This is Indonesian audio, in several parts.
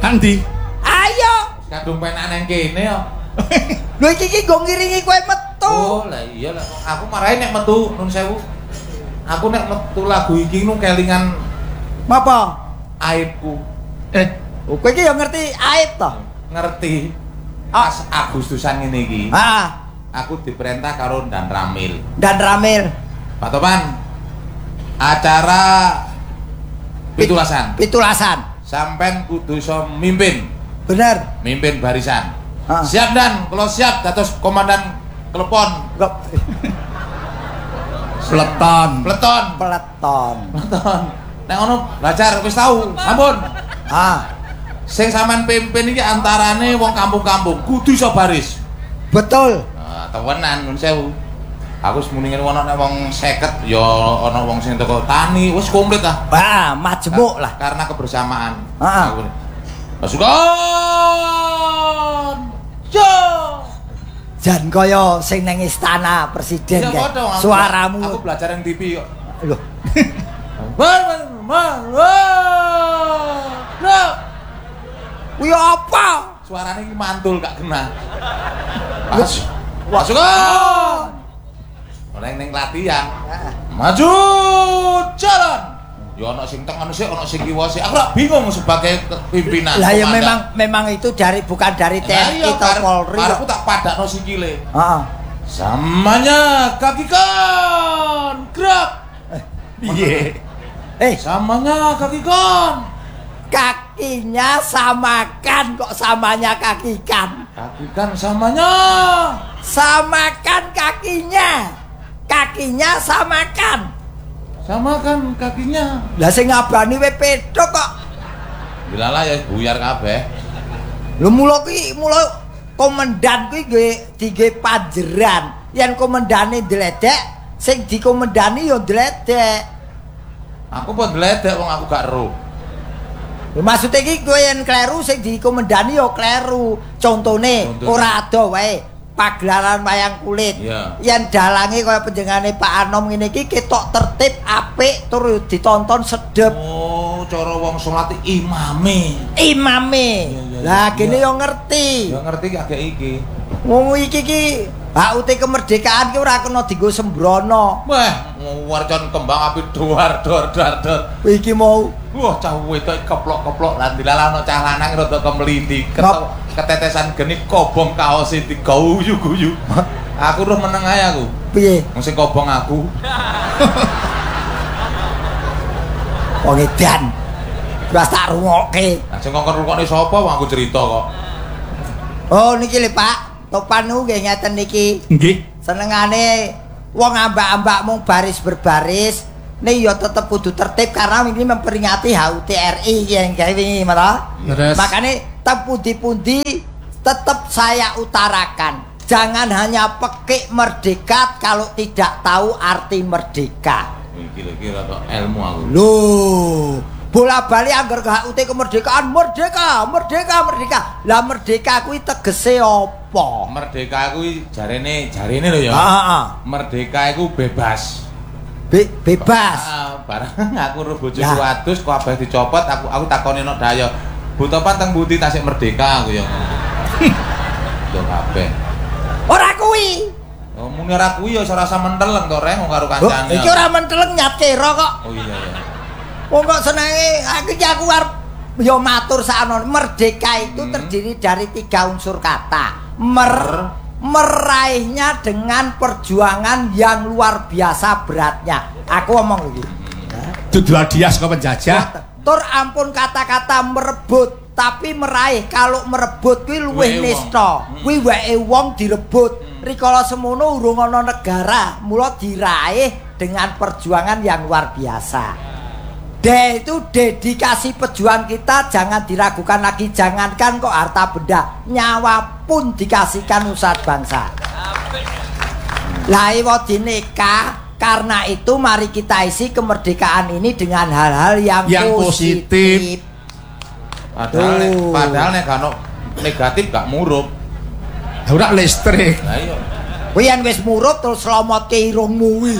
Andi. Ayo. Kadung penak nang kene yo. Lho iki nggo ngiringi kowe metu. Oh, lah iya lah. Aku marahin nek metu nun sewu. Aku nek metu lagu iki nu kelingan Apa? aibku. Kowe iki ya ngerti aib to? Ngerti. Pas Agustusan ngene iki. Heeh. Aku diperintah karo Dan Ramil. Dan Ramil. Pak Topan. Acara pitulasan. Sampean kudu iso mimpin. Bener. Mimpin barisan. Ha. Siap Dan, kalau siap dados komandan kelepon. Peleton. Peleton. Nek ngono belajar wis tau, sampun. Ah, Sing sampean pimpin iki antarane wong kampung-kampung, kudu iso baris. betul. Nah, tewenan nun sewu. Aku wis muni ngene ana nek wong 50 ya ana wong sing teko tani, wis komplit lah. Wah, majemuk lah. Karena kebersamaan. Heeh. Pasukan. Yo. Jan kaya sing nang istana presiden Ya, kae. padha, Suaramu. Aku belajar yang TV kok. Lho. Kuwi apa? Suarane iki mantul gak kena. Pasukan. Ora ning latihan. Maju jalan. Ya ana sing teng ana sik, ana sing kiwa sik. Aku ora bingung sebagai pimpinan. Lah ya komandan. memang itu bukan dari TNI atau Polri. Aku tak padakno sikile. Heeh. Samanya kakikan. Gerak. Piye? Samanya kakikan. Kakinya samakan kok samanya kakikan. Kakikan samanya. Samakan kakinya. Kakinya samakan. Samakan kakinya. Lah sing ngabani we pedhok kok. Dilalah ya buyar kabeh. Lho mula komandan kuwi nggih dige panjeran. Yen komandane ndledek, sing dikomandani ya ndledek. Aku pun ndledek wong aku gak ero. Lho maksud iki kowe yen kleru sing dikomandani ya kleru. Contone ora ada wae pagelaran wayang kulit. Iya. Yen dalange kaya panjenengane Pak Anom ngene iki ketok tertib, apik, tur ditonton sedep. Oh, cara wong salat imame. Imame. Lah kene yo ngerti. Ya ngerti kagek iki. Wong iki HUT kemerdekaan ki ora kena dienggo sembrono. Wah, warcan kembang api dor. Iki mau Wah, cah wedok keplok-keplok lan dilalano cah lanang rada kemlindi. Ketetesan geni kobong kaos e digayu-guyu. Aku roh meneng ae aku. piye? Wong sing kobong aku. Wong edan. Wis tak rungokke. Lah sing kok rungokne sapa wong aku cerita kok. Oh niki lho Pak, Topan niku nggih ngeten niki. Nggih. Senengane wong ambak-ambak mung baris berbaris. Nih ya tetep kudu tertib karena ini memperingati HUT RI yang kayak ini, makanya tak pundi-pundi tetap saya utarakan, jangan hanya pekik merdeka kalau tidak tahu arti merdeka. Kira-kira kok ilmu aku. Loh, bola-bali anggar ke HUT kemerdekaan, merdeka. Lah merdeka kuwi tegese apa? Merdeka kuwi jarene lho ya. Heeh. Merdeka iku bebas. Bebas. Barang aku karo bojoku adus kok abeh dicopot, aku takoni nek daya. Bu Topan teng pundi tasik merdeka aku ya. Yo kabeh. Ora kuwi. Oh, muni ora kuwi ya rasa menteleng to reng karo kancane. Iki ora menteleng nyat kira kok. Oh iya ya. Wong kok senenge aku arep yo matur sakno. Merdeka itu terdiri dari 3 unsur kata. Meraihnya dengan perjuangan yang luar biasa beratnya. Aku ngomong lagi. Dudu hadiah saka penjajah. Tur ampun kata-kata merebut, tapi meraih. Kalau merebut kuwi luwih nista. Kuwi wae wong direbut. Rikala semono urung ana negara, mula diraih dengan perjuangan yang luar biasa. Itu dedikasi pejuang kita jangan diragukan lagi, jangankan kok harta benda, nyawa pun dikasihkan usaha bangsa. Lah iwa dineka, karena itu mari kita isi kemerdekaan ini dengan hal-hal yang positif. Padahal nek gak negatif gak murup. Ora listrik. Lah iya. Kuwi yen wis murup terus selamatke irungmu kuwi.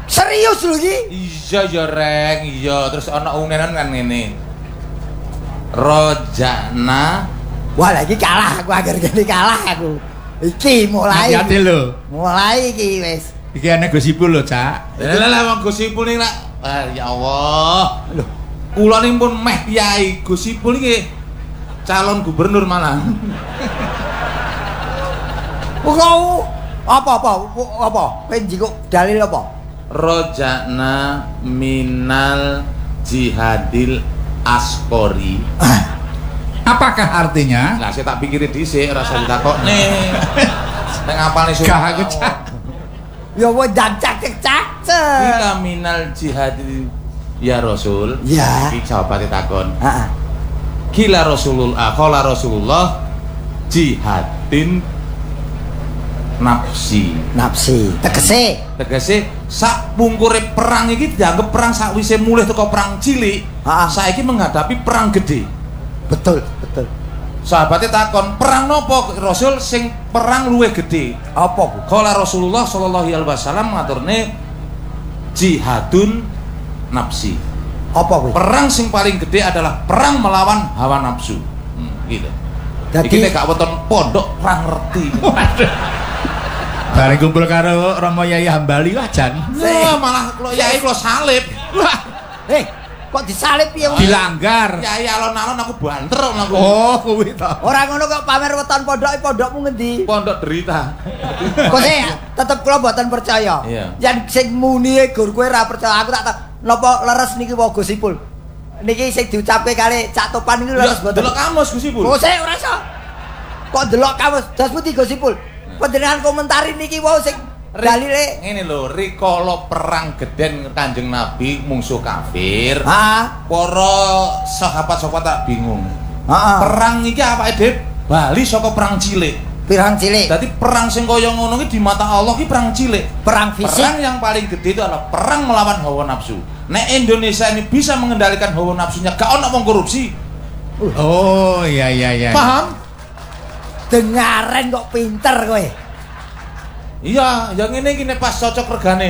Serius lho iki? Iya ya reng, iya. Terus ana unenan kan ngene. Rojana. Wah, lagi kalah aku agar gini kalah aku. Iki mulai. Hati-hati lho. Mulai iki wis. Iki ana gosipul lho, Cak. Lah wong gosipul ning lak. Ya Allah. Lho, kula ning pun meh piyai gosipul iki calon gubernur malah. Kau apa? Kowe njikuk dalil apa? Rojana minal jihadil askori. Apakah artinya? Lah saya tak pikirin dhisik ora usah ditakokne. Nek ngapalne surat. Gak aku, Cak. Ya wis cak. Kita minal jihadil ya Rasul. Ya. Iki jawabane takon. Heeh. Qala Rasulullah jihadin nafsi. Tegese sak pungkure perang iki dianggap perang sakwise mulih teko perang cilik. Saiki menghadapi perang gede. Betul. Sahabate takon, perang nopo Rasul sing perang luwih gede? Apa, Bu? Qala Rasulullah sallallahu alaihi wasallam ngaturne jihadun nafsi. Apa kuwi? Perang sing paling gede adalah perang melawan hawa nafsu. Gitu. Dadi Iki nek gak wonten pondok ora ngerti. Bareng kumpul karo Romo Yai Hambali lah Jan. Wah, malah kula yai kula salib. Kok disalib piye? Dilanggar. Yai alon-alon aku banter aku. Oh, kuwi to. Ora ngono kok pamer weton pondokmu ngendi? Pondok derita. Kok saya tetep kula mboten percaya. Iya. Yen sing muni gur kowe ora percaya, aku tak napa leres niki wae gosipul. Niki sing diucapke kali Cak Topan iki leres mboten. Delok kamus Gusipul. Kok saya ora iso. Kok delok kamus das putih gosipul. Panjenengan komentari niki wae sing dalile ngene lho, rikala perang geden Kanjeng Nabi mungsuh kafir. Para sahabat-sahabat tak bingung. Perang iki apake dhewe bali saka perang cilik. Perang cilik. Dadi perang sing kaya ngono iki di mata Allah iki perang cilik. Perang fisik. Perang yang paling gede itu adalah perang melawan hawa nafsu. Nek Indonesia ini bisa mengendalikan hawa nafsunya, gak ono wong korupsi. Oh, iya. Paham? Dengaren kok pinter kowe. Iya, yang ini gini pas cocok regane.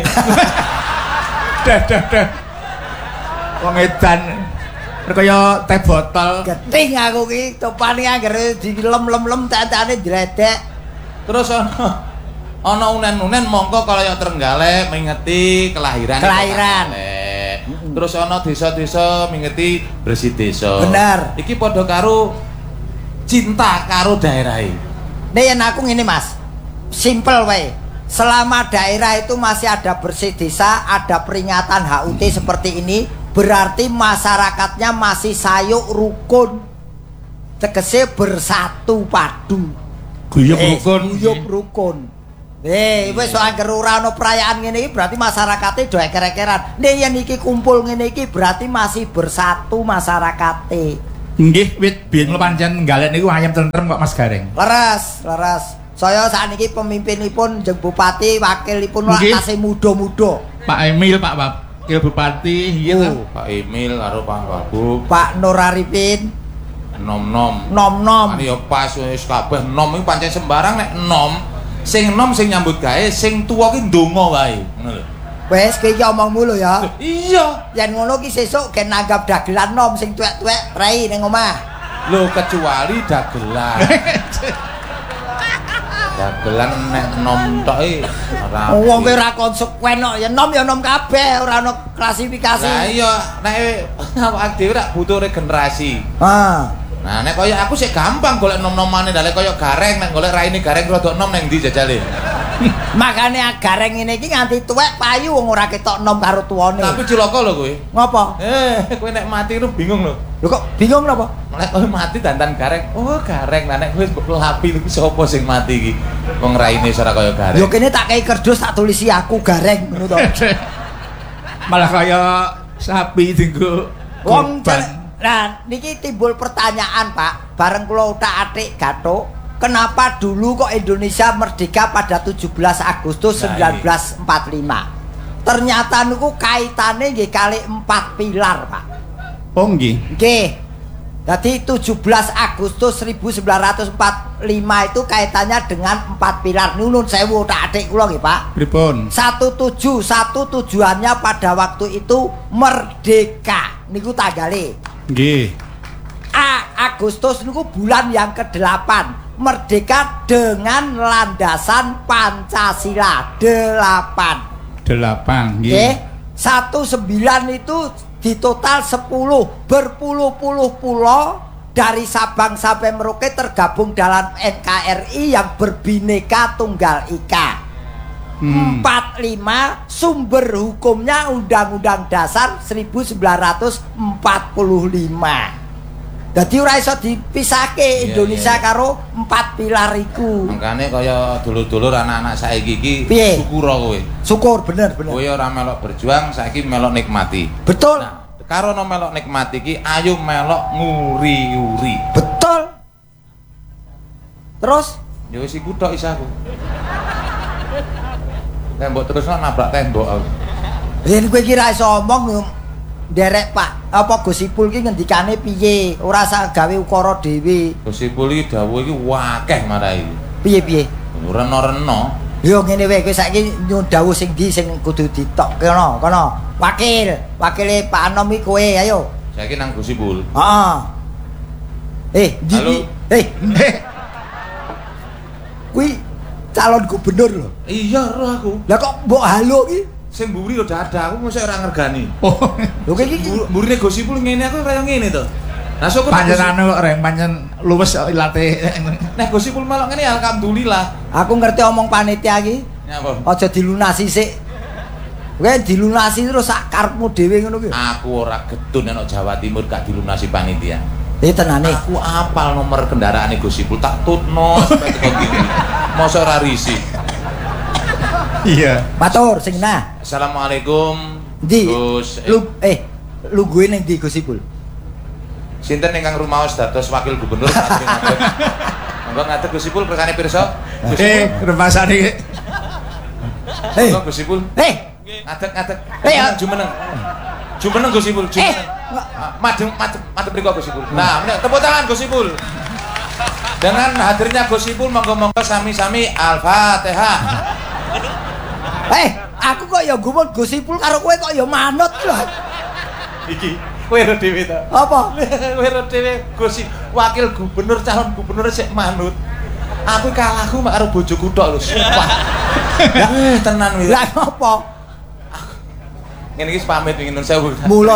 Dah. Wong edan kaya teh botol. Geting aku ki topane anggere dilem-lem tantane dredek. Terus ana unen-unen mongko kaya Trenggalek mingeti kelahiran. Terus ana desa-desa mingeti bersih desa. Bener. Iki padha karo cinta karo daerahe. Nek yen aku ngene Mas. Simple wae. Selama daerah itu masih ada bersih desa, ada peringatan HUT seperti ini, berarti masyarakatnya masih sayuk rukun. Tegese bersatu padu. Guyub rukun. Guyub rukun. Wis anggere ora ana perayaan ngene iki berarti masyarakate do eker-ekeran. Nek yen iki kumpul ngene iki berarti masih bersatu masyarakate. Nggih, wit biyen pancen galek niku ayam tentrem kok Mas Gareng. Leres. Saya sakniki pemimpinipun jeung bupati, wakilipun tasih muda-muda. Pak Emil, Pak Wakil Bupati, iya ta? Pak Emil karo Pak Wagub, Pak Nur Arifin, nom-nom. Nom-nom. Ani ya pas wis kabeh nom iki pancen sembarang nek nom sing nyambut gawe, sing tuwa ki ndonga wae. Ngono lho. Wes kowe iki omongmu lho ya. Iya. Yen ngono ki sesuk gen nanggap dagelan nom sing tuwek-tuwek prei ning omah. Lho kecuali dagelan. Dagelan nek nom tok e ora. Wong kowe ora konsekuen kok ya nom kabeh ora ono klasifikasi. Lah iya nek awake dhewe rak butuh regenerasi. Nah nek kaya aku sih gampang golek nom-nomane dalek kaya Gareng nek golek raine Gareng rodok nom ning ndi jajale. Makane Gareng ngene iki nganti tuwek payu wong ora ketok nom karo tuwane. Tapi cilaka lho kowe. Ngopo? Kowe nek mati lu bingung lho. Lho kok bingung napa? Nek kowe mati dandan Gareng. Oh Gareng lah nek kowe lapi iki sapa sing mati iki? Wong raine ora kaya Gareng. Yo kene tak kei kerdus tak tulisi aku Gareng ngono to. Malah kaya sapi dinggo wong. Nah, niki timbul pertanyaan, Pak. Bareng kula utak-atik Gathuk, kenapa dulu kok Indonesia merdeka pada 17 Agustus 1945? Ternyata niku kaitane nggih kali 4 pilar, Pak. Oh nggih. Nggih. Dadi 17 Agustus 1945 itu kaitannya dengan 4 pilar. Nuwun sewu utak-atik kula nggih, Pak. Pripun? Satu tujuannya pada waktu itu merdeka. Niku tanggale. Nggih. A Agustus niku bulan yang ke-8. Merdeka dengan landasan Pancasila 8. 8 nggih. 19 itu di total 10 berpuluh-puluh pulau dari Sabang sampai Merauke tergabung dalam NKRI yang berbineka tunggal ika. 45 sumber hukumnya Undang-Undang Dasar 1945. Dadi ora iso dipisahke Indonesia karo 4 pilar iku. Makane kaya dulur-dulur anak-anak saiki iki syukur kowe. Syukur bener. Kowe ora melok berjuang, saiki melok nikmati. Betul. Nah, karo no melok nikmati iki ayo melok nguri-uri. Betul. Terus ya wis iku tok isaku. Tembok terus nabrak tembok aku. Yen kowe iki ra iso omong nderek Pak, apa Gusipul iki ngendikane piye? Ora sak gawe ukara dhewe. Gusipul iki dawuh iki wakeh marai. Piye? Reno-reno. Yo ngene wae kowe saiki nyun dawuh sing ndi sing kudu ditok kono. Wakile Pak Anom iki kowe ayo. Saiki nang Gusipul. Heeh. Ndi? Kuwi calon gubernur lho. Iya roh aku. Lah kok mbok halo iki? Sing mburi yo dadah aku mesti ora ngergani. Oh. Lho iki mburine Gusipul ngene aku kaya ngene to. Lah sok panjenengane kok reng pancen luwes ilate. Nek Gusipul malah ngene alhamdulillah. Aku ngerti omong panitia iki. Nyapa? Aja dilunasi sik. Kowe dilunasi terus sak karepmu dhewe ngono kuwi. Aku ora gedun nek Jawa Timur gak dilunasi panitia. Tenane. Aku apal nomor kendaraane Gusipul tak tutno sampai teko gini. Mosok ora risih. Iya. Matur sing nah. Assalamualaikum. Ndi? Gus. Lu gue ning ndi Gusipul? Sinten ingkang rumaos dados wakil gubernur Patri ngadeg. Monggo ngadeg Gusipul kersane pirsa. Remasane. Monggo Gusipul. Ngadeg. Jumeneng. Jumeneng Gusipul. Madem mriku Gusipul. Nah, tepuk tangan Gusipul. Dengan hadirnya Gusipul monggo-monggo sami-sami Al-Fatihah. Aku kok ya gumun Gusipul karo kowe kok ya manut lho. Iki kowe ro dhewe ta. Apa? Kowe ro dhewe Gusi wakil gubernur calon gubernur sik manut. Aku kalahku mak karo bojoku tok lho, sumpah. Tenan kuwi. Lah apa? Ngene iki pamit ngene sewu. Mula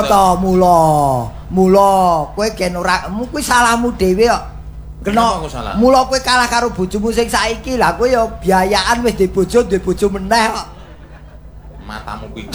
kowe gen ora kuwi salahmu dhewe kok. Kena mula kowe kalah karo bojomu sing saiki. Lah kowe ya biayaan wis duwe bojo meneh kok. Matamu kuwi.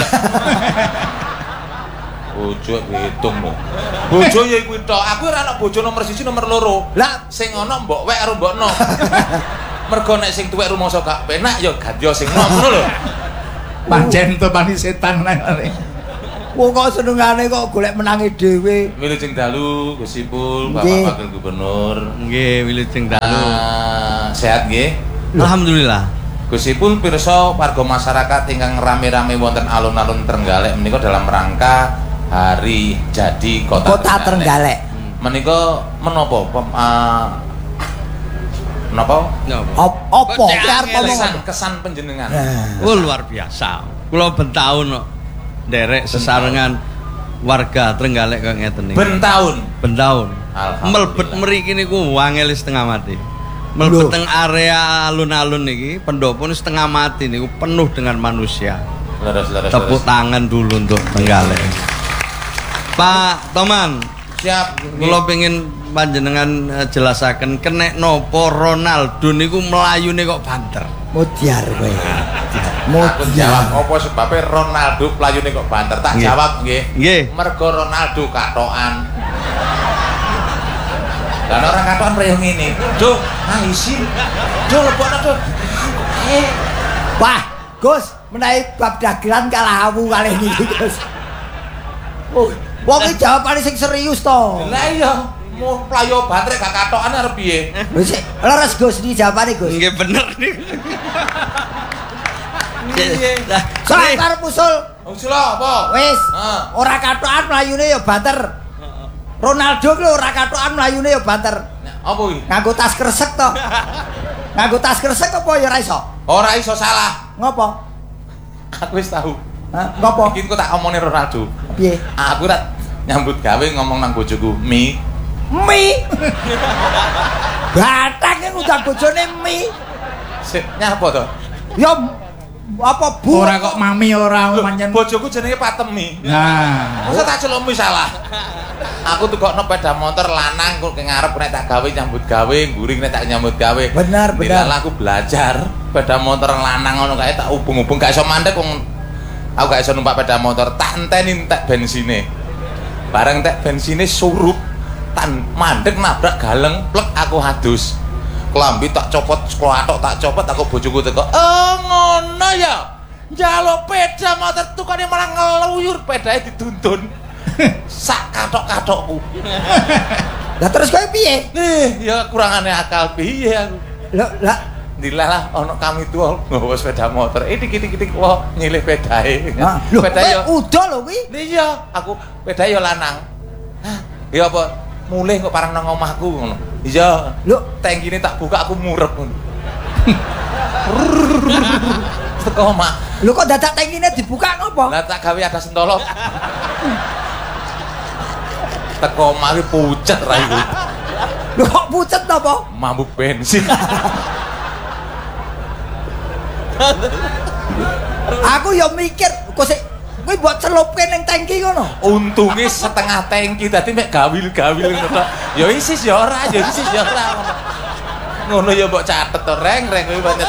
Bojo hitung lho. Bojo ya kuwi tok. Aku ora ana bojo nomor 1 nomor 2. Lah sing ana mbok wek karo mbokno. Mergo nek sing tuwek rumangsa gak penak ya gadya sing nom ngono lho. Pancen to pani setan nang. Wong kok senengane kok golek menangi dhewe. Wilujeng dalu Gusipul Bapak Wakil Gubernur. Nggih, wilujeng dalu. Sehat nggih? Alhamdulillah. Gusipul pirsa warga masyarakat ingkang rame-rame wonten alun-alun Trenggalek menika dalam rangka hari jadi Kota Trenggalek. Menika menapa? Menapa? Apa? Kesan panjenengan. Oh, luar biasa. Kula ben taun kok nderek sesarengan warga Trenggalek kok ngeten iki. Ben taun. Melebet mriki niku wangel setengah mati. Melebet teng area alun-alun niki pendopo setengah mati niku penuh dengan manusia. Tepuk tangan dulu untuk Trenggalek. Pak Toman, siap. Kula pengen panjenengan jelasaken kenek nopo Ronaldo niku melayune kok banter. Modiar kowe. Aku jawab apa sebabnya Ronaldo pelayune kok banter. Tak jawab nggih. Mergo Ronaldo katokan. Lah orang katokan reyo ngene. Duh, isin. Duh lebokno duh. Wah, Gus, menawi bab dagelan kalah awu kalih niki, Gus. Wong iki jawabane sing serius to. Lah iya, mau playo banter gak katokan arep piye? Wis leres Gus iki jawabane Gus. Nggih bener niku. Sak arep usul. Usul apa? Wis. Ora katokan mlayune ya banter. Ronaldo ki ora katokan mlayune ya banter. Apa iki? Nganggo tas kresek to. Nganggo tas kresek apa ya ora iso? Ora iso salah. Ngopo? Aku wis tahu. Ngopo? Iki kok tak omongin Ronaldo. Piye? Aku ora nyambut gawe ngomong nang bojoku, Mi. Mi. Bathang ngundang bojone mi. Sik, nyapa to? Ya apa bu? Ora kok mami ora pancen. Bojoku jenenge Patemi. Nah, masa tak celuk mi salah. Aku tukokno sepeda motor lanang kok ke ngarep nek tak gawe nyambut gawe, nguring nek tak nyambut gawe. Bener. Aku belajar sepeda motor lanang ngono kae tak ubung-ubung gak iso mandek wong aku gak iso numpak sepeda motor, tak enteni entek bensine. Bareng entek bensine surup, tan mandek nabrak galeng, plek aku hadus. Klambi tak copot, kloathok tak copot, aku bojoku teko. Oh ngono ya. Njaluk peda motor tukane malah ngeluyur, pedae dituntun. Sak kathok-kathokku. Lah terus kowe piye? Ya kurangane akal piye aku. Lah Dilalah ana kami tuwa nggawa sepeda motor. Dikit-dikit kula nyilih pedae. Lho, Pedae ya. udah lho kuwi. Iya, aku pedae ya lanang. Hah, ya apa mulih kok parang nang omahku ngono. Iya. Lho, tangkine tak buka aku murep ngono. Teko omah. lho kok dadak tangkine dibuka ngopo? Lah tak gawe ada sentolop. Teko omah iki pucet ra iku. Lho kok pucet apa? Mabuk bensin. Aku ya mikir kok sik kowe mbok celupke ning tangki ngono. Untunge setengah tangki dadi mek gawil-gawil ngono. Ya isis ya ora, ya isis ya ora ngono. Ngono ya mbok catet to reng-reng kuwi pancet.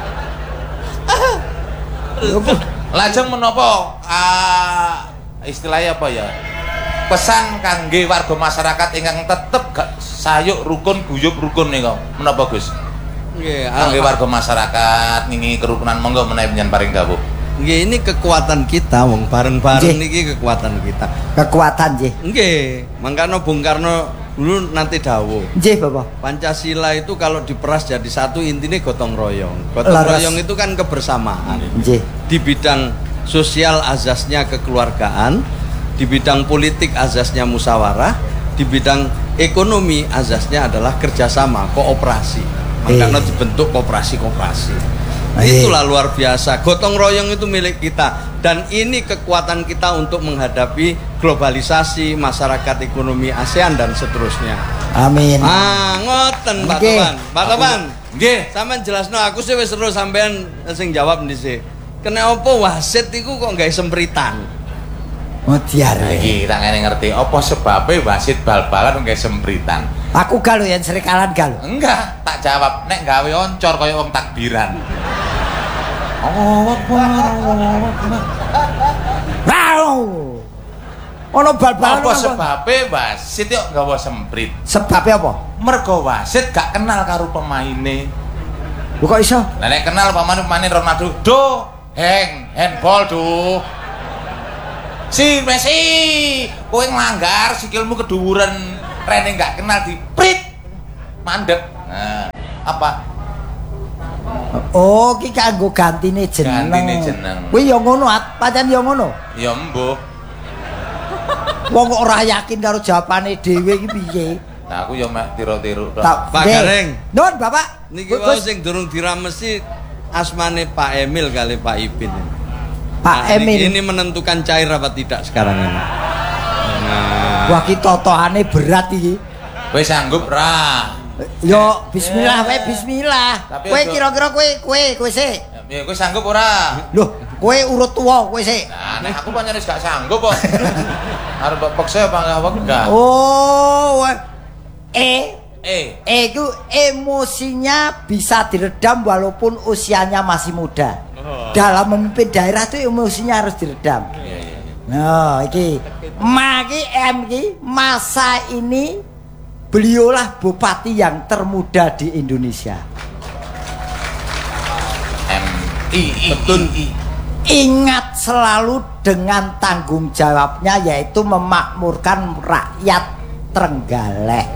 Lajeng menapa istilahnya apa ya? Pesan kangge warga masyarakat ingkang tetep gak sayuk rukun guyub rukun nika. Menapa Gus? Nggih, Kangge warga masyarakat ngingi kerukunan monggo menawi panjenengan paring dawuh. Nggih, ini kekuatan kita wong bareng-bareng niki kekuatan kita. Kekuatan nggih. Nggih, mangkano Bung Karno dulu nanti dawuh. Nggih, Bapak. Pancasila itu kalau diperas jadi satu intinya gotong royong. Gotong royong itu kan kebersamaan. Nggih. Di bidang sosial azasnya kekeluargaan, di bidang politik azasnya musyawarah, di bidang ekonomi azasnya adalah kerjasama, kooperasi. Makanya dibentuk koperasi-koperasi. Itulah luar biasa. Gotong royong itu milik kita dan ini kekuatan kita untuk menghadapi globalisasi masyarakat ekonomi ASEAN dan seterusnya. Amin. Ngoten Pak Topan. Pak Topan. Nggih. Sampeyan jelasno aku sih wis seru sampean sing jawab dhisik. Kenapa wasit iku kok gawe sempritan? Oh diare. Iki tak ngene ngerti apa sebabnya wasit bal-balan nggae sempritan. Aku galo yen serikalan galo. Enggak, tak jawab nek gawe oncor kaya wong takbiran. Oh, Wow. Ono bal-balan apa sebabnya wasit yo nggawa semprit? Sebabnya apa? Mergo wasit gak kenal karo pemaine. Lho kok iso? Lah nek kenal pemain Ronaldo, handball do. Si Messi, kowe nglanggar sikilmu keduwuran, rene gak kenal di prit. Mandek. Nah, apa? Oh, ki kanggo gantine jeneng. Gantine jeneng. Kuwi ya ngono, pancen ya ngono. Ya mbuh. Wong kok ora yakin karo jawabane dhewe iki piye? Nah, aku ya mek tiru-tiru tok. Pak Gareng. Nun, Bapak. Niki wae sing durung diramesi asmane Pak Emil kali Pak Ipin. Pak Emil. Ini menentukan cair apa tidak sekarang ini. Nah. Wah, ki totohane berat iki. Kowe sanggup ra? Yo, bismillah wae, bismillah. Kowe kira-kira kowe sik. Ya kowe sanggup ora? Loh, kowe urut tuwa kowe sik. Nah, nek aku pancen wis gak sanggup kok. Arep paksa apa enggak? Oh, itu emosinya bisa diredam walaupun usianya masih muda. Dalam memimpin daerah itu emosinya harus diredam. Nah, iki masa ini beliaulah bupati yang termuda di Indonesia. Betul. Ingat selalu dengan tanggung jawabnya yaitu memakmurkan rakyat Trenggalek.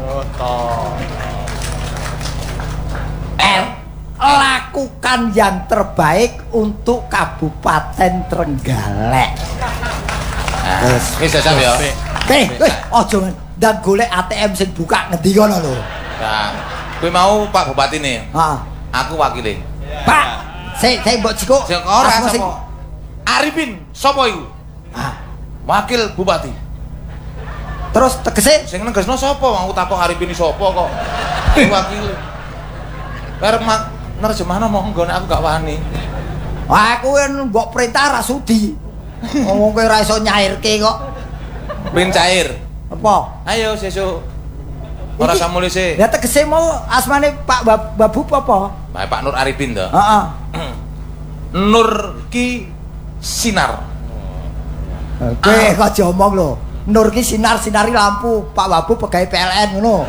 Lakukan yang terbaik untuk Kabupaten Trenggalek. Wis jajal ya. Ojo dan golek ATM sing buka ngendi kono lho. Nah, kowe mau Pak Bupati nih. Heeh. Aku wakile. Pak, sik mbok cikuk. Sing ora sapa? Arifin, sapa iku? Ah, Wakil Bupati. Terus tegese sing negesno sapa? Aku takok Arifin sapa kok. Wakil. Arep nerjemahno monggo nek aku gak wani. Wah, aku mbok perintah ra sudi. Ngomong kowe ora iso nyairke kok. Ben cair. Apa? Ayo sesuk. Ora samulise. Ya tegese mau asmane Pak Babu apa? Pak Nur Arifin to. Heeh. Nur ki sinar. Kowe kok diomong lho. Nur ki sinar-sinari lampu, Pak Babu pegawe PLN ngono.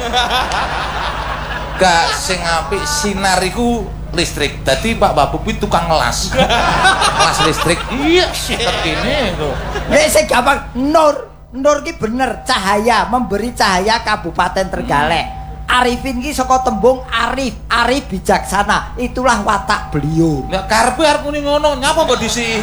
Gak sing apik sinar iku listrik. Dadi Pak Babu kuwi tukang ngelas. Ngelas listrik. Iya, tekine kok. Nek sing gampang Nur ki bener cahaya, memberi cahaya Kabupaten Trenggalek. Arifin ki saka tembung arif bijaksana. Itulah watak beliau. Nek karepe arep muni ngono, nyapa mbok disi?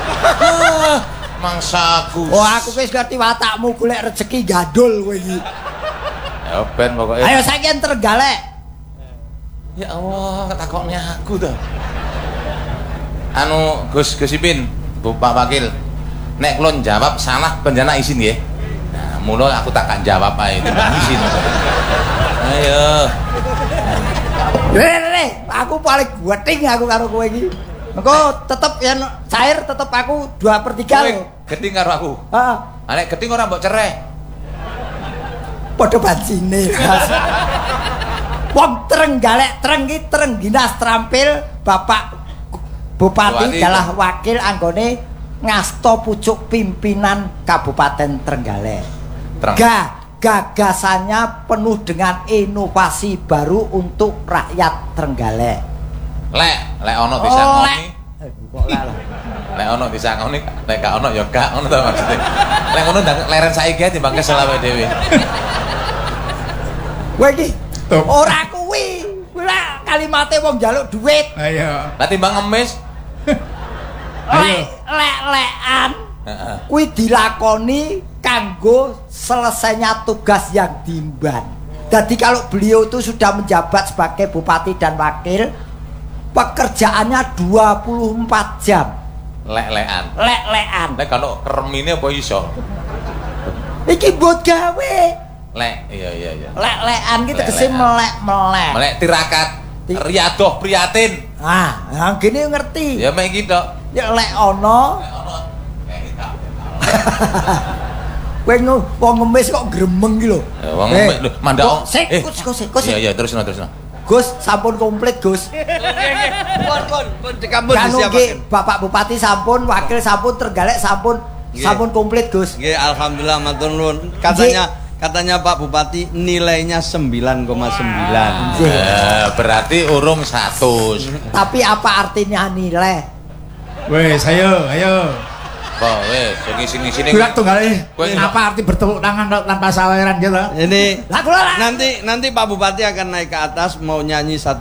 Mangsaku. Oh, aku wis ngerti watakmu golek rezeki gadul kowe iki. Ya ben pokoke. Ayo saiki Trenggalek. Ya Allah, ketakoknya aku to. Anu Gus Ipin, Pak Wakil. Nek kula jawab salah penjana izin nggih. Nah, mula aku takkan jawab ae timbang izin. Ayo. Aku paling gueting aku karo kowe iki. Engko tetep yen cair tetep aku 2/3 lho. Geting karo aku. Heeh. Nek geting ora mbok cerai. Padha bancine. Wong Trenggalek Trenggi Trengginas Trampil Bapak Bupati adalah wakil anggone ngasto pucuk pimpinan Kabupaten Trenggalek. Gagasannya penuh dengan inovasi baru untuk rakyat Trenggalek. Lek ono disangoni. Lek ono disangoni, nek gak ono ya gak ngono to maksudnya. Lek ngono ndang leren saiki ae timbang kesel awake dhewe. Kowe iki ora kuwi. Kuwi lah kalimate wong njaluk duit. Ayo. Lah timbang ngemis. Lek-lekan. Kuwi dilakoni kanggo selesainya tugas yang diemban. Jadi kalau beliau itu sudah menjabat sebagai bupati dan wakil, pekerjaannya 24 jam. Lek-lekan. Nek kalau keremine apa iso? Iki mbot gawe. Iya. Lek-lekan ki tegese melek-melek. Melek tirakat. Riyadoh priyatin. Ah, yang gini ngerti. Ya mek iki tok. Ya lek ono. Kowe wong ngemis kok gremeng iki lho. Wong ngemis lho, mandak. Kus. Iya, terusno. Gus, sampun komplit, Gus. Pun di kampus disiapaken. Bapak Bupati sampun, wakil sampun, Trenggalek sampun komplit, Gus. Nggih, alhamdulillah matur nuwun. Katanya Pak Bupati nilainya 9,9. Berarti urung 100. Tapi apa artinya nilai? Wes, ayo. Kok wes, sini. Kuwi tunggale. Apa arti bertepuk tangan tanpa saweran gitu? Ini nanti Pak Bupati akan naik ke atas mau nyanyi 1